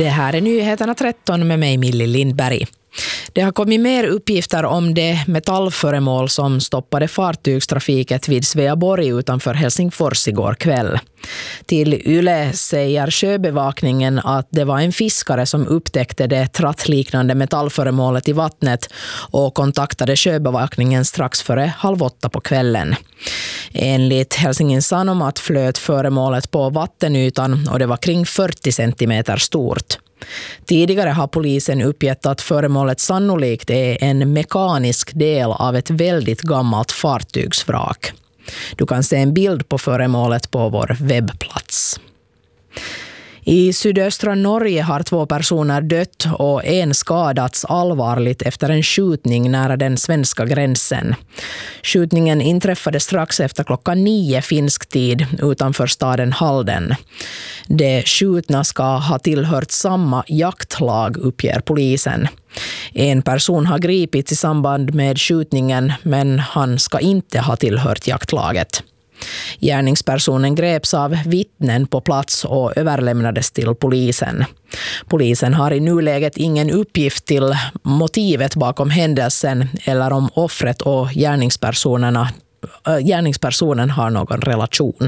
Det här är nyheterna 13 med mig Millie Lindberg. Det har kommit mer uppgifter om det metallföremål som stoppade fartygstrafiket vid Sveaborg utanför Helsingfors igår kväll. Till Yle säger sjöbevakningen att det var en fiskare som upptäckte det trattliknande metallföremålet i vattnet och kontaktade sjöbevakningen strax före 7:30 på kvällen. Enligt Helsingin Sanomat flöt föremålet på vattenytan och det var kring 40 centimeter stort. Tidigare har polisen uppgett att föremålet sannolikt är en mekanisk del av ett väldigt gammalt fartygsvrak. Du kan se en bild på föremålet på vår webbplats. I sydöstra Norge har 2 personer dött och en skadats allvarligt efter en skjutning nära den svenska gränsen. Skjutningen inträffade strax efter 9:00 finsk tid utanför staden Halden. De skjutna ska ha tillhört samma jaktlag, uppger polisen. En person har gripits i samband med skjutningen, men han ska inte ha tillhört jaktlaget. Gärningspersonen greps av vittnen på plats och överlämnades till polisen. Polisen har i nuläget ingen uppgift till motivet bakom händelsen eller om offret och gärningspersonen har någon relation.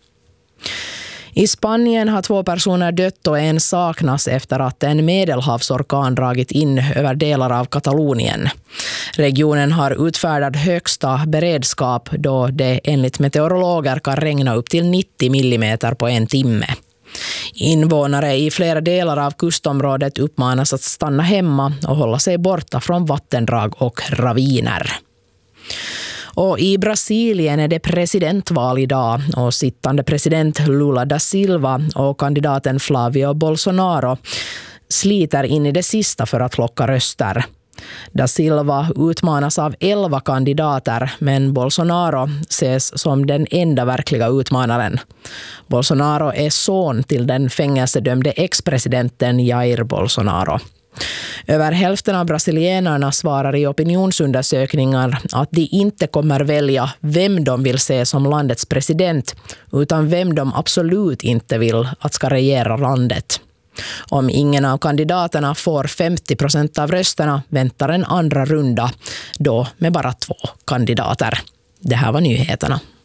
I Spanien har 2 personer dött och en saknas efter att en medelhavsorkan dragit in över delar av Katalonien. Regionen har utfärdat högsta beredskap då det enligt meteorologer kan regna upp till 90 millimeter på en timme. Invånare i flera delar av kustområdet uppmanas att stanna hemma och hålla sig borta från vattendrag och raviner. Och i Brasilien är det presidentval idag och sittande president Lula da Silva och kandidaten Flavio Bolsonaro sliter in i det sista för att locka röster. Da Silva utmanas av 11 kandidater, men Bolsonaro ses som den enda verkliga utmanaren. Bolsonaro är son till den fängelsedömde ex-presidenten Jair Bolsonaro. Över hälften av brasilianerna svarar i opinionsundersökningar att de inte kommer välja vem de vill se som landets president, utan vem de absolut inte vill att ska regera landet. Om ingen av kandidaterna får 50% av rösterna väntar en andra runda, då med bara 2 kandidater. Det här var nyheterna.